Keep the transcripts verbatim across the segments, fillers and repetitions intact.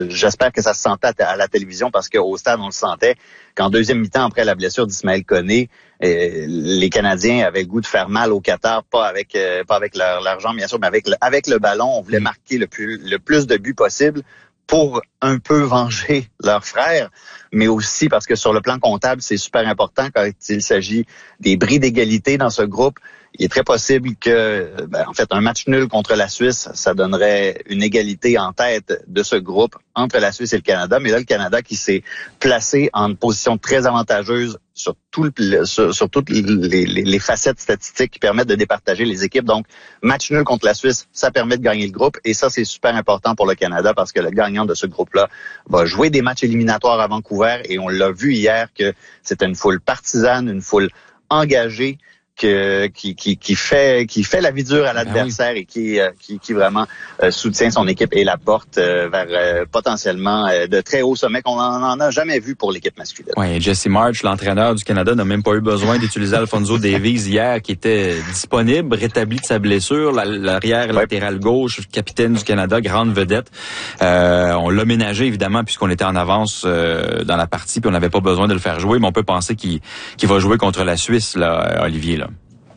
j'espère que ça se sentait à la télévision parce qu'au stade, on le sentait qu'en deuxième mi-temps, après la blessure d'Ismaël Koné, euh, les Canadiens avaient le goût de faire mal au Qatar, pas avec euh, pas avec leur, leur jambe, bien sûr, mais avec le, avec le ballon. On voulait marquer le plus, le plus de buts possible pour un peu venger leurs frères, mais aussi parce que sur le plan comptable, c'est super important quand il s'agit des bris d'égalité dans ce groupe. Il est très possible que, ben, en fait, un match nul contre la Suisse, ça donnerait une égalité en tête de ce groupe entre la Suisse et le Canada. Mais là, le Canada qui s'est placé en une position très avantageuse sur tout le, sur, sur toutes les, les, les facettes statistiques qui permettent de départager les équipes. Donc, match nul contre la Suisse, ça permet de gagner le groupe. Et ça, c'est super important pour le Canada parce que le gagnant de ce groupe-là va jouer des matchs éliminatoires à Vancouver. Et on l'a vu hier que c'était une foule partisane, une foule engagée, Que, qui, qui, qui fait qui fait la vie dure à l'adversaire ben oui. et qui, euh, qui qui vraiment euh, soutient son équipe et la porte euh, vers euh, potentiellement euh, de très hauts sommets qu'on n'en a jamais vu pour l'équipe masculine. Oui, Jesse March, l'entraîneur du Canada, n'a même pas eu besoin d'utiliser Alphonso Davies hier, qui était disponible, rétabli de sa blessure, l'arrière ouais. latéral gauche, capitaine du Canada, grande vedette. Euh, on l'a ménagé évidemment puisqu'on était en avance euh, dans la partie, puis on n'avait pas besoin de le faire jouer, mais on peut penser qu'il qu'il va jouer contre la Suisse, là, Olivier. Là.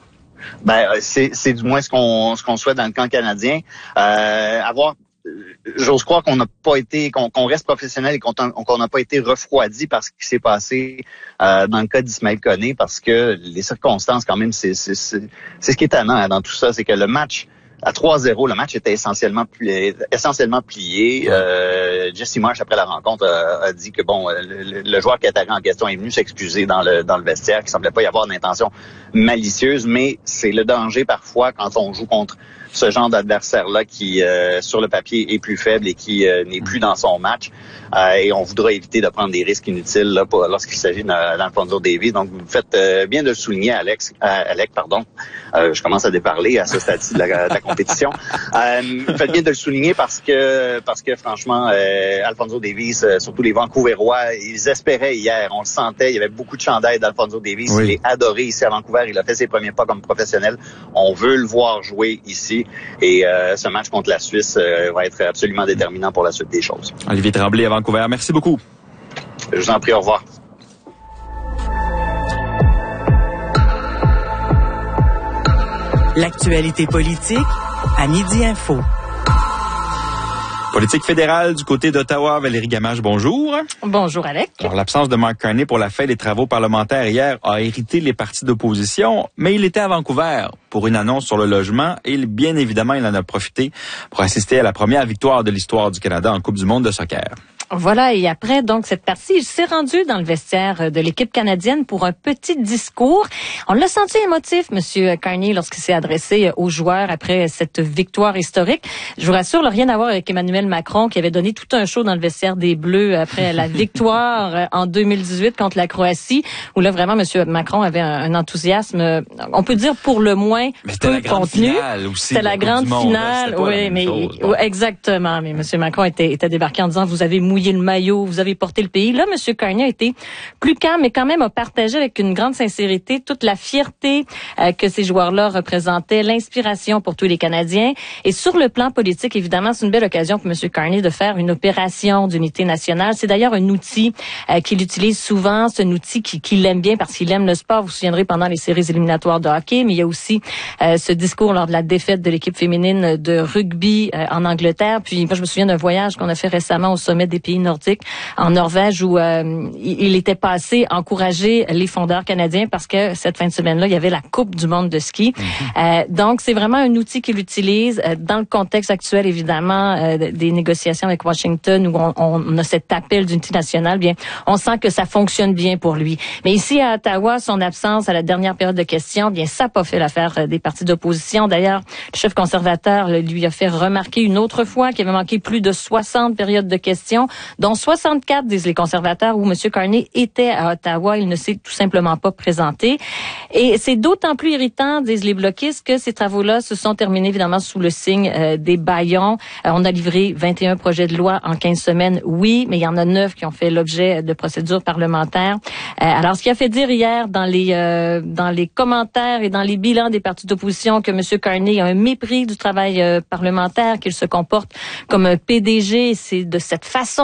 Ben c'est c'est du moins ce qu'on ce qu'on souhaite dans le camp canadien. Euh, avoir j'ose croire qu'on n'a pas été qu'on qu'on reste professionnel et qu'on qu'on n'a pas été refroidi par ce qui s'est passé euh, dans le cas d'Ismaël Koné parce que les circonstances quand même c'est c'est c'est, c'est ce qui est étonnant hein, dans tout ça, c'est que le match à trois zéro, le match était essentiellement plié, essentiellement plié. Euh, Jesse Marsh, après la rencontre, a, a dit que bon, le, le joueur qui était en question est venu s'excuser dans le dans le vestiaire, qu'il semblait pas y avoir d'intention malicieuse, mais c'est le danger parfois quand on joue contre ce genre d'adversaire-là qui, euh, sur le papier, est plus faible et qui euh, n'est plus dans son match. Euh, et on voudra éviter de prendre des risques inutiles là, pour, lorsqu'il s'agit d'Alphonso Davies. Donc, vous faites euh, bien de le souligner, Alex, euh, Alec, pardon. Euh, je commence à déparler à ce stade-ci de la, de la compétition. Euh, vous faites bien de le souligner parce que, parce que franchement, euh, Alphonso Davies, euh, surtout les Vancouverois, ils espéraient hier. On le sentait. Il y avait beaucoup de chandails d'Alphonso Davies. Oui. Il est adoré ici à Vancouver. Il a fait ses premiers pas comme professionnel. On veut le voir jouer ici. Et euh, ce match contre la Suisse euh, va être absolument déterminant pour la suite des choses. Olivier Tremblay à Vancouver, merci beaucoup. Je vous en prie, au revoir. L'actualité politique à Midi Info. Politique fédérale du côté d'Ottawa, Valérie Gamache, bonjour. Bonjour, Alec. Alors, l'absence de Mark Carney pour la fin des travaux parlementaires hier a irrité les partis d'opposition, mais il était à Vancouver pour une annonce sur le logement et bien évidemment, il en a profité pour assister à la première victoire de l'histoire du Canada en Coupe du monde de soccer. Voilà, et après donc cette partie, il s'est rendu dans le vestiaire de l'équipe canadienne pour un petit discours. On l'a senti émotif, Monsieur Carney, lorsqu'il s'est adressé aux joueurs après cette victoire historique. Je vous rassure, là, rien à voir avec Emmanuel Macron qui avait donné tout un show dans le vestiaire des Bleus après la victoire en deux mille dix-huit contre la Croatie, où là vraiment Monsieur Macron avait un, un enthousiasme, on peut dire pour le moins peu contenu. C'était la grande finale, oui, mais chose, bon. Exactement. Mais Monsieur Macron était, était débarqué en disant vous avez mouillé le maillot, vous avez porté le pays. Là, M. Carney a été plus calme, mais quand même a partagé avec une grande sincérité toute la fierté euh, que ces joueurs-là représentaient, l'inspiration pour tous les Canadiens. Et sur le plan politique, évidemment, c'est une belle occasion pour M. Carney de faire une opération d'unité nationale. C'est d'ailleurs un outil euh, qu'il utilise souvent. C'est un outil qu'il qui aime bien parce qu'il aime le sport. Vous vous souviendrez pendant les séries éliminatoires de hockey, mais il y a aussi euh, ce discours lors de la défaite de l'équipe féminine de rugby euh, en Angleterre. Puis moi, je me souviens d'un voyage qu'on a fait récemment au sommet des pays nordiques en Norvège où euh, il était passé encourager les fondeurs canadiens parce que cette fin de semaine-là, il y avait la Coupe du monde de ski. Mm-hmm. Euh, donc, c'est vraiment un outil qu'il utilise euh, dans le contexte actuel, évidemment, euh, des négociations avec Washington où on, on a cet appel d'unité nationale. Bien, on sent que ça fonctionne bien pour lui. Mais ici, à Ottawa, son absence à la dernière période de questions, bien, ça n'a pas fait l'affaire des partis d'opposition. D'ailleurs, le chef conservateur lui a fait remarquer une autre fois qu'il avait manqué plus de soixante périodes de questions. dont soixante-quatre, disent les conservateurs, où M. Carney était à Ottawa. Il ne s'est tout simplement pas présenté. Et c'est d'autant plus irritant, disent les bloquistes, que ces travaux-là se sont terminés évidemment sous le signe euh, des bâillons. Euh, on a livré vingt et un projets de loi en quinze semaines, oui, mais il y en a neuf qui ont fait l'objet de procédures parlementaires. Euh, alors, ce qui a fait dire hier dans les euh, dans les commentaires et dans les bilans des partis d'opposition que M. Carney a un mépris du travail euh, parlementaire, qu'il se comporte comme un P D G, c'est de cette façon